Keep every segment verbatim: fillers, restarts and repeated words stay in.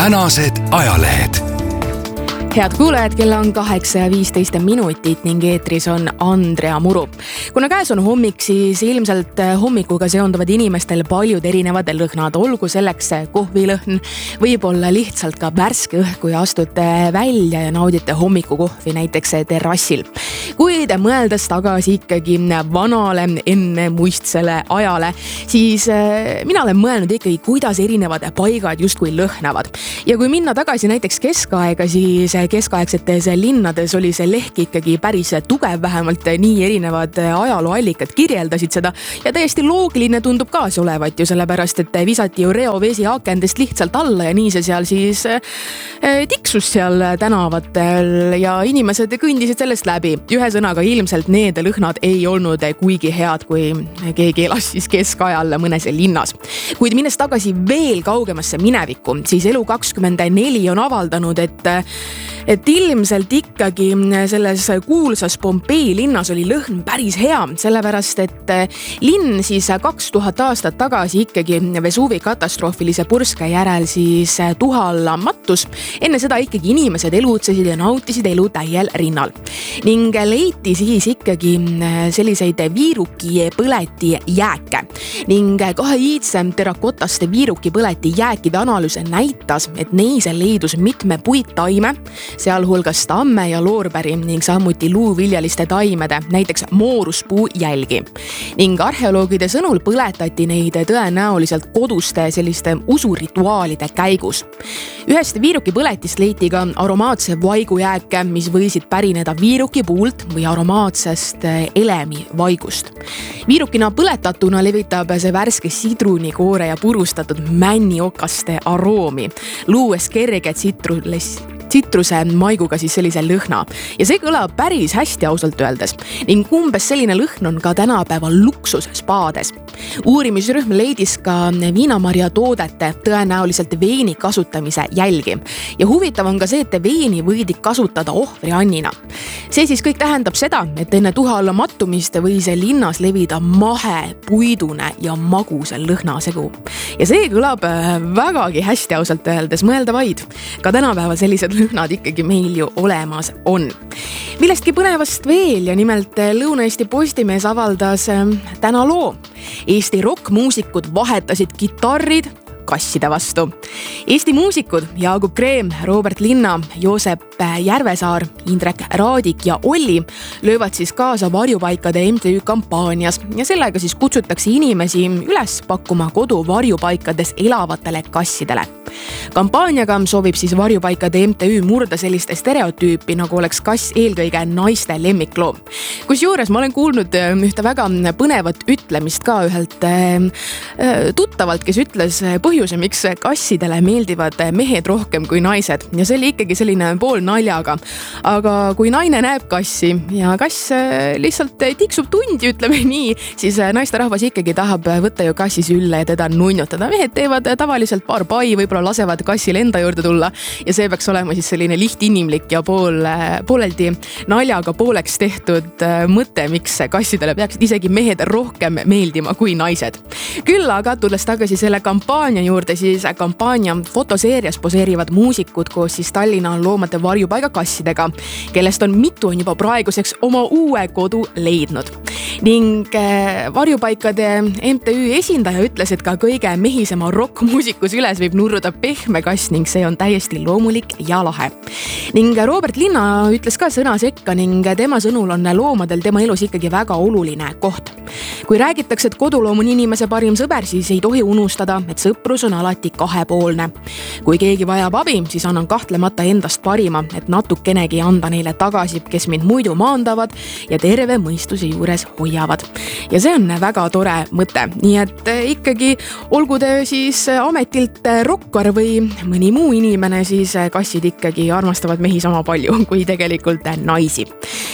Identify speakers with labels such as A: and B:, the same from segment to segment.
A: tänased ajalehed.
B: Head kuulajad, kella on kaheksa ja viisteist minutit ning eetris on Andrea Muru. Kuna käes on hommik, siis ilmselt hommikuga seonduvad inimestel paljud erinevad lõhnad, olgu selleks kohvilõhn, võib-olla lihtsalt ka värske õhk, kui astute välja ja naudite hommikukohvi näiteks terrassil. Kuid mõeldes tagasi ikkagi vanale enne muistsele ajale, siis mina olen mõelnud ikkagi, kuidas erinevad paigad justkui lõhnavad. Ja kui minna tagasi näiteks keskaega, siis keskaegsetes linnades oli see lehk ikkagi päris tugev, vähemalt nii erinevad ajalooallikad kirjeldasid seda ja täiesti loogiline tundub kaasa olevat ju, sellepärast et visati ju reovesi akendest lihtsalt alla ja nii see seal siis tiksus seal tänavatel ja inimesed kõndisid sellest läbi. Ühesõnaga ilmselt need lõhnad ei olnud kuigi head, kui keegi elas siis keskajal mõnes linnas. Kuid minnes tagasi veel kaugemasse minevikku, siis Elu kakskümmend neli on avaldanud, et et ilmselt ikkagi selles kuulsas Pompei linnas oli lõhn päris hea, sellepärast et linn siis kaks tuhat aastat tagasi ikkagi Vesuvi katastroofilise purske järel siis tuhalla mattus. Enne seda ikkagi inimesed elutsesid ja nautisid elu täiel rinnal. Ning leiti siis ikkagi selliseid viiruki põleti jääke. Ning kahe iidsem terakotaste viiruki põleti jääkide analüüse näitas, et neis leidus mitme puittaime, sealhulgas tamme ja loorpäri ning samuti luuviljaliste taimede, näiteks mooruspuu jälgi. Ning arheoloogide sõnul põletati neid tõenäoliselt koduste selliste usurituaalide käigus. Ühest viiruki põletist leiti ka aromaatse vaigujääke, mis võisid pärineda viiruki puult või aromaatsest elemi vaigust. Viirukina põletatuna levitab see värske sidrunikoore ja purustatud männiokaste aroomi, luues kerge tsitruless tsitruse maiguga siis sellise lõhna. Ja see kõlab päris hästi ausalt öeldes. Ning umbes selline lõhn on ka tänapäeval luksus spaades. Uurimisrühm leidis ka viinamarja toodete, tõenäoliselt veini kasutamise jälgi. Ja huvitav on ka see, et veini võidi kasutada ohvriannina. See siis kõik tähendab seda, et enne tuha alla mattumist võis linnas levida mahe, puidune ja maguse lõhnasegu. Ja see kõlab vägagi hästi ausalt öeldes, mõelda vaid. Ka tänapäeval sellised lõhnad ikkagi meil ju olemas on. Millestki põnevast veel ja nimelt Lõuna-Eesti Postimees avaldas täna loo. Eesti rokkmuusikud vahetasid kitarrid kasside vastu. Eesti muusikud Jaagup Kreem, Robert Linna, Joosep Järvesaar, Indrek Raadik ja Olli löövad siis kaasa varjupaikade M T Ü kampaanias ja sellega siis kutsutakse inimesi üles pakkuma kodu varjupaikades elavatele kassidele. Kampaaniaga soovib siis varjupaikade M T Ü murda selliste stereotüüpi, nagu oleks kass eelkõige naiste lemmikloom. Kusjuures ma olen kuulnud ühte väga põnevat ütlemist ka ühelt tuttavalt, kes ütles põhjuse, miks kassidele meeldivad mehed rohkem kui naised. Ja see oli ikkagi selline pool naljaga. Aga kui naine näeb kassi ja kass lihtsalt tiksub tundi, ütleme nii, siis naisterahvas ikkagi tahab võtta ju kassi sülle ja teda nunnutada. Mehed teevad tavaliselt paar pai, võib-olla lasevad kassil enda juurde tulla ja see peaks olema siis selline lihtinimlik ja pool, pooleldi naljaga pooleks tehtud mõte, miks kassidele peaksid isegi mehed rohkem meeldima kui naised. Küll aga tulles tagasi selle kampaania juurde, siis kampaania fotoseerias poseerivad muusikud koos siis Tallinna loomade varjupaiga kassidega, kellest on mitu on juba praeguseks oma uue kodu leidnud. Ning varjupaikade M T Ü esindaja ütles, et ka kõige mehisema rockmuusikus üles võib nurruda pehme kass ning see on täiesti loomulik ja lahe. Ning Robert Linna ütles ka sõna sekka ning tema sõnul on loomadel tema elus ikkagi väga oluline koht. Kui räägitakse, et koduloom on inimese parim sõber, siis ei tohi unustada, et sõprus on alati kahepoolne. Kui keegi vajab abi, siis annan kahtlemata endast parima, et natukenegi anda neile tagasi, kes mind muidu maandavad ja terve mõistuse juures hoiavad. Ja see on väga tore mõte. Nii et ikkagi olgu te siis ametilt rokkar või mõni muu inimene, siis kassid ikkagi armastavad mehi sama palju kui tegelikult naisi.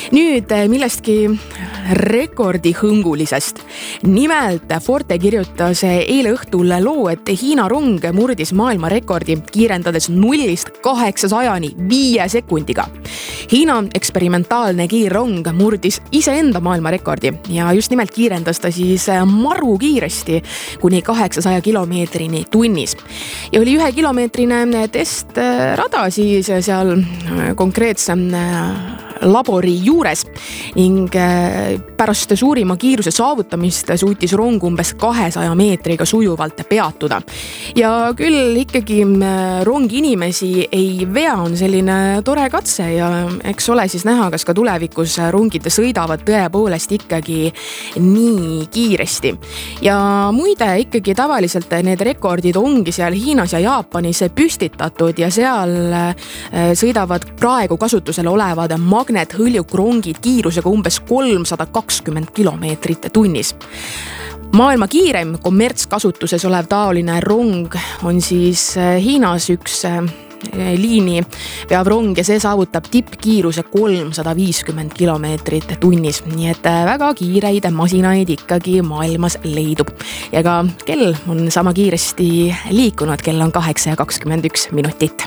B: Nüüd millestki rekordihõngulisest. Nimelt Forte kirjutas eile õhtul loo, et Hiina rong murdis maailma rekordi kiirendades nullist kaheksasajani viie sekundiga. Hiina eksperimentaalne kiirrong murdis iseenda maailma rekordi ja just nimelt kiirendas ta siis maru kiiresti kuni kaheksasaja kilomeetrini tunnis. Ja oli ühe kilomeetrine testrada siis seal konkreetse labori juures ning pärast suurima kiiruse saavutamist suutis rong umbes kahesaja meetriga sujuvalt peatuda. Ja küll ikkagi rong inimesi ei vea, on selline tore katse ja eks ole siis näha, kas ka tulevikus rongid sõidavad tõepoolest ikkagi nii kiiresti. Ja muide ikkagi tavaliselt need rekordid ongi seal Hiinas ja Jaapanis püstitatud ja seal sõidavad praegu kasutusel olevad magnethõljukrongid kiirusega umbes kolmsada kakskümmend kilomeetrit tunnis. Maailma kiirem kommertskasutuses olev taoline rong on siis Hiinas üks liini veav rong ja see saavutab tippkiiruse kolmsada viiskümmend kilomeetrit tunnis. Nii et väga kiireid masinaid ikkagi maailmas leidub. Ja ka kell on sama kiiresti liikunud, kell on kaheksa ja kakskümmend üks minutit.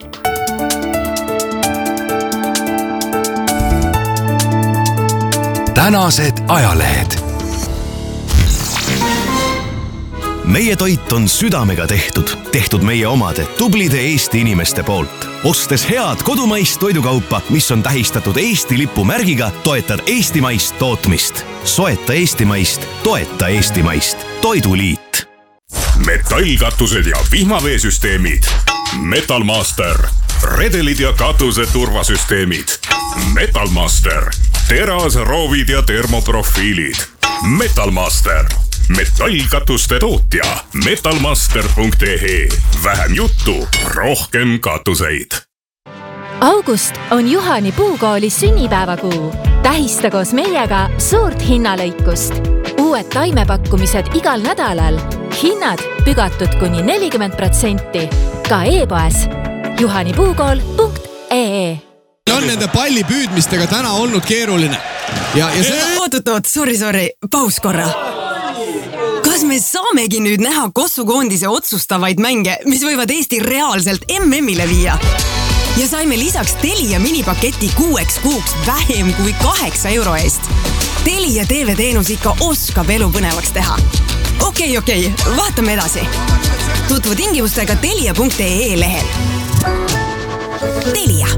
A: Tänased ajalehed. Meie toit on südamega tehtud, tehtud meie omade tublide Eesti inimeste poolt. Ostes head kodumaist toidukaupa, mis on tähistatud Eesti lipu märgiga, toetad eestimaist tootmist. Soeta eestimaist, toeta eestimaist. Toiduliit.
C: Metallkatused ja vihmaveesüsteemid. Metalmaster. Redelid ja katuse turvasüsteemid. Metalmaster. Teras, roovid ja termoprofiilid. Metalmaster. Metallkatuste tootja. metalmaster punkt e e. Vähem juttu, rohkem katuseid.
D: August on Juhani puukooli sünnipäevakuu. Tähista koos meiega suurt hinnalõikust. Uued taimepakkumised igal nädalal. Hinnad pügatud kuni nelikümmend protsenti. Ka e-poes juhanipuukool punkt e e.
E: On nende palli püüdmistega täna olnud keeruline. Ja, ja seda...
F: Oot, oot, oot, sorry, sorry, paus korra. Kas me saamegi nüüd näha kossukoondise otsustavaid mänge, mis võivad Eesti reaalselt M M-ile viia? Ja saime lisaks Telia minipaketi kuueks kuuks vähem kui kaheksa euro eest. Telia T V-teenus ikka oskab elu põnevaks teha. Okei, okei, vaatame edasi. Tutvu tingimustega telia punkt e e lehel. Telia.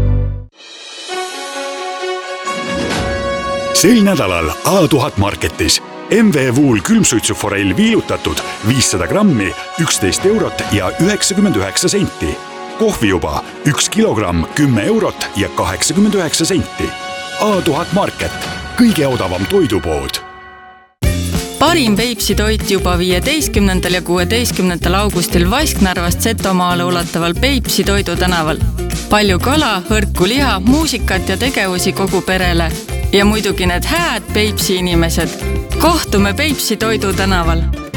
G: Sel nädalal A tuhat marketis M V Wool külmsuitsuforell viilutatud viissada grammi, üksteist eurot ja üheksakümmend üheksa senti. Kohvijuba üks kilogramm, kümme eurot ja kaheksakümmend üheksa senti. A tuhat market, kõige odavam toidupood.
H: Parim Peipsi toit juba viieteistkümnendal ja kuueteistkümnendal augustil Vasknarvast Setomaale ulataval Peipsi toidu tänaval. Palju kala, hõrku liha, muusikat ja tegevusi kogu perele. Ja muidugi need hääd Peipsi inimesed. Kohtume Peipsi toidu tänaval.